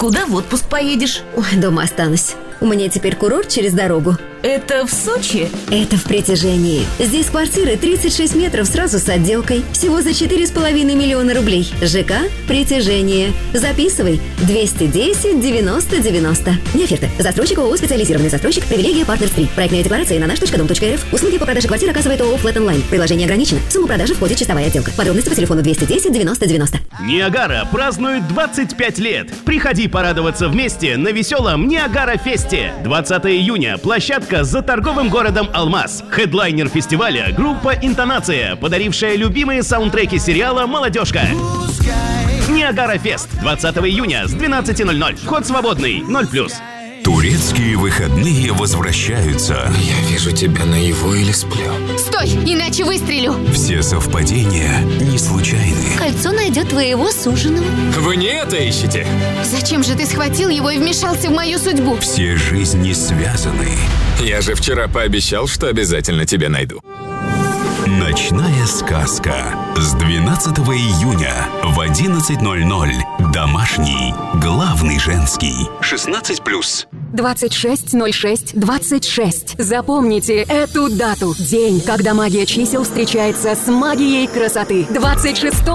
Куда в отпуск поедешь? Ой, дома останусь. У меня теперь курорт через дорогу. Это в Сочи? Это в Притяжении. Здесь квартиры 36 метров сразу с отделкой. Всего за 4,5 миллиона рублей. ЖК «Притяжение». Записывай. 210 90 90. Не оферта. Застройщик ООО «Специализированный застройщик». Привилегия Partners 3. Проектная декларация на наш.дом.рф. Услуги по продаже квартир оказывает ООО «Флэт Онлайн». Предложение ограничено. В сумму продажи входит чистовая отделка. Подробности по телефону 210 90 90. Ниагара празднует 25 лет. Приходи порадоваться вместе на веселом Ниагара Фесте. 20 июня. Площадка за торговым городом Алмаз. Хедлайнер фестиваля — группа «Интонация», подарившая любимые саундтреки сериала «Молодежка». Ниагара Фест. 20 июня с 12:00. Вход свободный. 0+. Турецкие выходные возвращаются. Я вижу тебя наяву или сплю. Стой, иначе выстрелю. Все совпадения не случайны. Кольцо найдет твоего суженого. Вы не это ищете? Зачем же ты схватил его и вмешался в мою судьбу? Все жизни связаны. Я же вчера пообещал, что обязательно тебя найду. Ночная сказка. С 12 июня в 11:00. Домашний. Главный женский. 16+. 26/06/26. Запомните эту дату. День, когда магия чисел встречается с магией красоты. 26